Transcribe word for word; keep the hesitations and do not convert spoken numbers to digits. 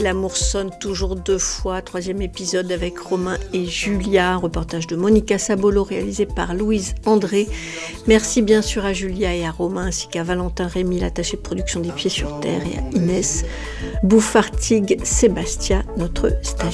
L'amour sonne toujours deux fois, troisième épisode avec Romain et Julia, reportage de Monica Sabolo réalisé par Louise André. Merci bien sûr à Julia et à Romain ainsi qu'à Valentin Rémy, l'attaché de production des Pieds sur Terre, et à Inès Bouffartigue Sébastien, notre stagiaire.